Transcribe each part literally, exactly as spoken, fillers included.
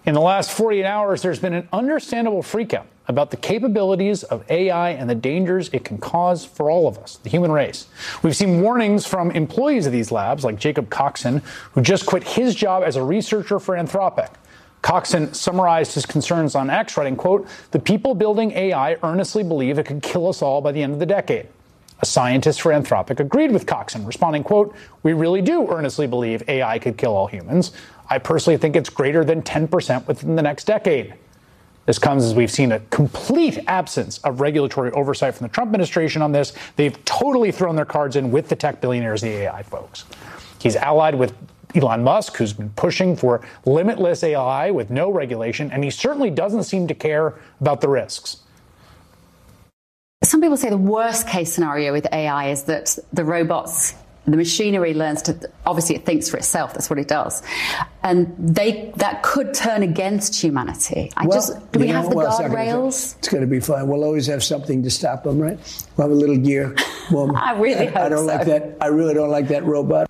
In the last forty-eight hours, there's been an understandable freakout about the capabilities of A I and the dangers it can cause for all of us, the human race. We've seen warnings from employees of these labs, like Jacob Coxon, who just quit his job as a researcher for Anthropic. Coxon summarized his concerns on X, writing, quote, "The people building A I earnestly believe it could kill us all by the end of the decade." A scientist for Anthropic agreed with Coxon, responding, quote, "We really do earnestly believe A I could kill all humans. I personally think it's greater than ten percent within the next decade." This comes as we've seen a complete absence of regulatory oversight from the Trump administration on this. They've totally thrown their cards in with the tech billionaires, the A I folks. He's allied with Elon Musk, who's been pushing for limitless A I with no regulation, and he certainly doesn't seem to care about the risks. Some people say the worst case scenario with A I is that the robots, the machinery learns to, obviously it thinks for itself, that's what it does. And they that could turn against humanity. I well, just, do we have know, the well, guardrails? It's going to be fine. We'll always have something to stop them, right? We'll have a little gear. Well, I really I, hope I don't so. like that. I really don't like that robot.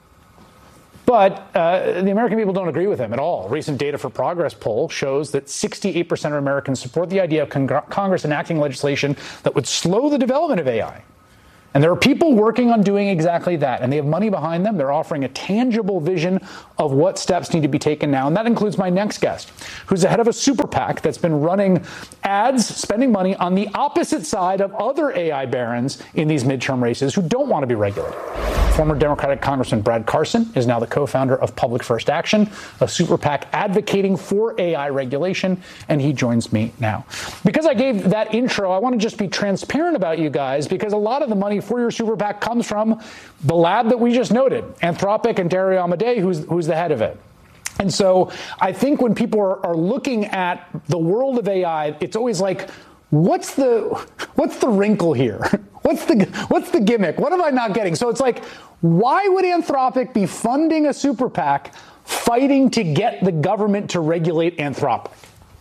But uh, the American people don't agree with him at all. Recent Data for Progress poll shows that sixty-eight percent of Americans support the idea of con- Congress enacting legislation that would slow the development of A I. And there are people working on doing exactly that, and they have money behind them. They're offering a tangible vision of what steps need to be taken now, and that includes my next guest, who's the head of a super PAC that's been running ads, spending money on the opposite side of other A I barons in these midterm races who don't want to be regulated. Former Democratic Congressman Brad Carson is now the co-founder of Public First Action, a super PAC advocating for A I regulation, and he joins me now. Because I gave that intro, I want to just be transparent about you guys, because a lot of the money for your super PAC comes from the lab that we just noted, Anthropic, and Dario Amodei, who's, who's the head of it. And so I think when people are, are looking at the world of A I, it's always like, what's the what's the wrinkle here? What's the what's the gimmick? What am I not getting? So it's like, why would Anthropic be funding a super PAC fighting to get the government to regulate Anthropic?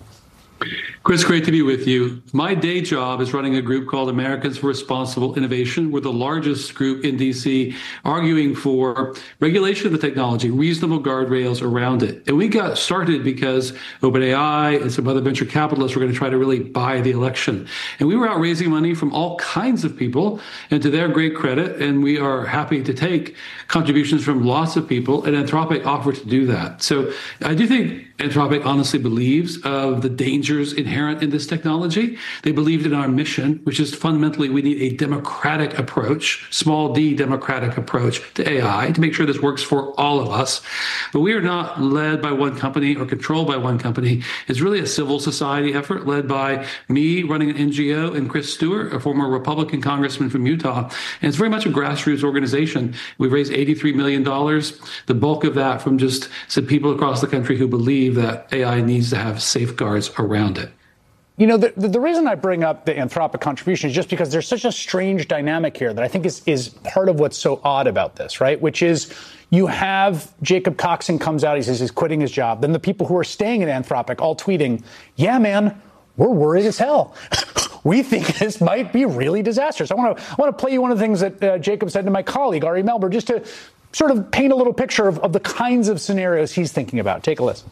Chris, great to be with you. My day job is running a group called Americans for Responsible Innovation. We're the largest group in D C arguing for regulation of the technology, reasonable guardrails around it. And we got started because OpenAI and some other venture capitalists were going to try to really buy the election. And we were out raising money from all kinds of people, and to their great credit, and we are happy to take contributions from lots of people, and Anthropic offered to do that. So I do think Anthropic honestly believes of the dangers inherent in this technology. They believed in our mission, which is fundamentally we need a democratic approach, small d democratic approach to A I to make sure this works for all of us. But we are not led by one company or controlled by one company. It's really a civil society effort led by me running an N G O and Chris Stewart, a former Republican congressman from Utah. And it's very much a grassroots organization. We've raised eighty-three million dollars, the bulk of that from just some people across the country who believe that A I needs to have safeguards around it. You know, the, the reason I bring up the Anthropic contribution is just because there's such a strange dynamic here that I think is, is part of what's so odd about this, right? Which is you have Jacob Coxon comes out, he says he's quitting his job. Then the people who are staying at Anthropic all tweeting, yeah, man, we're worried as hell. We think this might be really disastrous. I want to I want to play you one of the things that uh, Jacob said to my colleague, Ari Melber, just to sort of paint a little picture of, of the kinds of scenarios he's thinking about. Take a listen.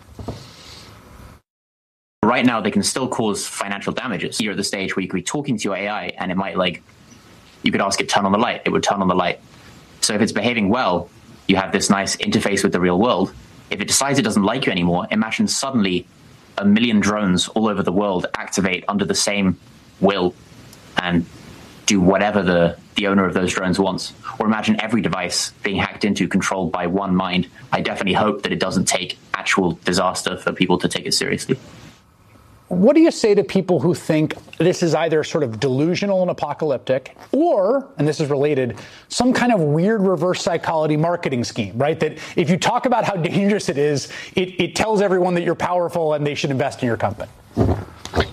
Right now, they can still cause financial damages. You're at the stage where you could be talking to your A I and it might, like, you could ask it, turn on the light. It would turn on the light. So if it's behaving well, you have this nice interface with the real world. If it decides it doesn't like you anymore, imagine suddenly a million drones all over the world activate under the same will and do whatever the, the owner of those drones wants. Or imagine every device being hacked into, controlled by one mind. I definitely hope that it doesn't take actual disaster for people to take it seriously. What do you say to people who think this is either sort of delusional and apocalyptic or, and this is related, some kind of weird reverse psychology marketing scheme, right? That if you talk about how dangerous it is, it, it tells everyone that you're powerful and they should invest in your company.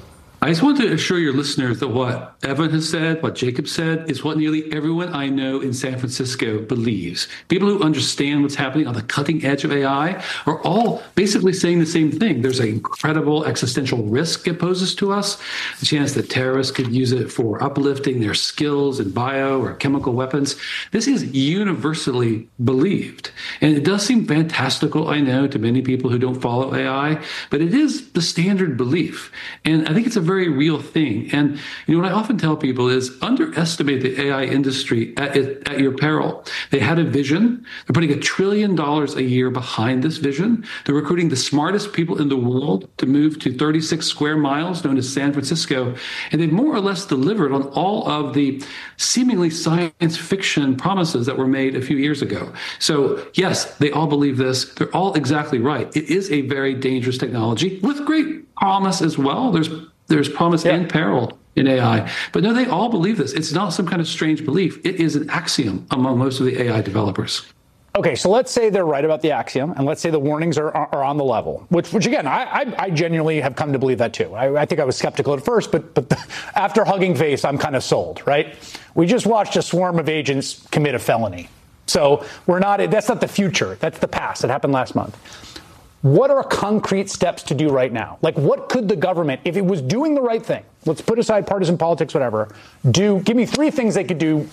I just want to assure your listeners that what Evan has said, what Jacob said, is what nearly everyone I know in San Francisco believes. People who understand what's happening on the cutting edge of A I are all basically saying the same thing. There's an incredible existential risk it poses to us, the chance that terrorists could use it for uplifting their skills in bio or chemical weapons. This is universally believed. And it does seem fantastical, I know, to many people who don't follow A I, but it is the standard belief. And I think it's a very real thing. And you know what I often tell people is underestimate the A I industry at, at your peril. They had a vision. They're putting a trillion dollars a year behind this vision. They're recruiting the smartest people in the world to move to thirty-six square miles, known as San Francisco. And they've more or less delivered on all of the seemingly science fiction promises that were made a few years ago. So yes, they all believe this. They're all exactly right. It is a very dangerous technology with great promise as well. There's There's promise yeah. and peril in A I. But no, they all believe this. It's not some kind of strange belief. It is an axiom among most of the A I developers. Okay, so let's say they're right about the axiom, and let's say the warnings are, are, are on the level, which, which again, I, I, I genuinely have come to believe that too. I, I think I was skeptical at first, but, but the, after Hugging Face, I'm kind of sold, right? We just watched a swarm of agents commit a felony. So we're not, that's not the future. That's the past. It happened last month. What are concrete steps to do right now? Like, what could the government, if it was doing the right thing, let's put aside partisan politics, whatever, do, give me three things they could do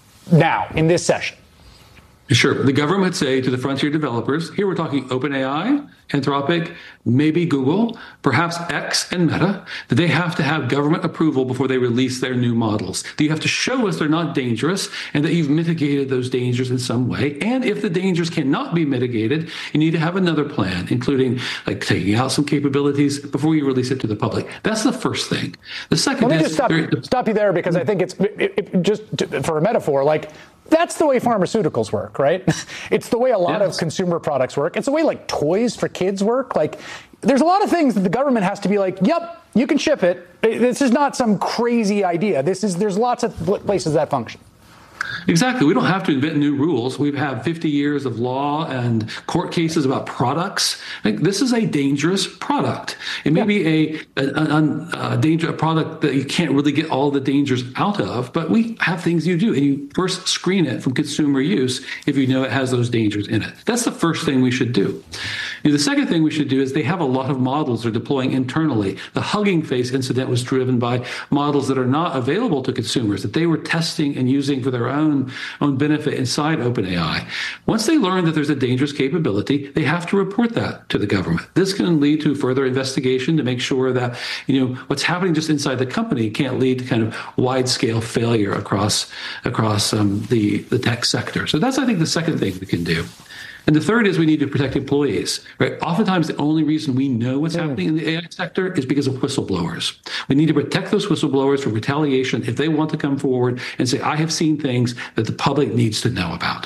now in this session. Sure. The government would say to the frontier developers, here we're talking OpenAI, Anthropic, maybe Google, perhaps X and Meta, that they have to have government approval before they release their new models. That you have to show us they're not dangerous and that you've mitigated those dangers in some way. And if the dangers cannot be mitigated, you need to have another plan, including like taking out some capabilities before you release it to the public. That's the first thing. The second Let me is... just stop, stop you there because I think it's, it, it, just to, for a metaphor, like, that's the way pharmaceuticals work, right? It's the way a lot yes. of consumer products work. It's the way like toys for kids work. Like there's a lot of things that the government has to be like, yep, you can ship it. This is not some crazy idea. This is, there's lots of places that function. Exactly. We don't have to invent new rules. We've had fifty years of law and court cases about products. Like, this is a dangerous product. It may yeah. be a, a, a, a dangerous product that you can't really get all the dangers out of, but we have things you do, and you first screen it from consumer use if you know it has those dangers in it. That's the first thing we should do. And the second thing we should do is they have a lot of models they're deploying internally. The Hugging Face incident was driven by models that are not available to consumers, that they were testing and using for their own, own benefit inside OpenAI. Once they learn that there's a dangerous capability, they have to report that to the government. This can lead to further investigation to make sure that, you know, what's happening just inside the company can't lead to kind of wide-scale failure across across um, the, the tech sector. So that's, I think, the second thing we can do. And the third is we need to protect employees, right? Oftentimes, the only reason we know what's yeah. happening in the A I sector is because of whistleblowers. We need to protect those whistleblowers from retaliation if they want to come forward and say, I have seen things that the public needs to know about.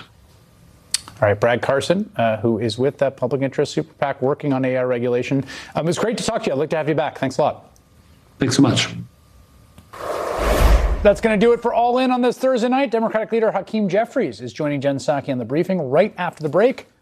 All right, Brad Carson, uh, who is with that Public Interest Super PAC working on A I regulation. Um, it was great to talk to you. I'd like to have you back. Thanks a lot. Thanks so much. That's going to do it for All In on this Thursday night. Democratic leader Hakeem Jeffries is joining Jen Psaki on The Briefing right after the break.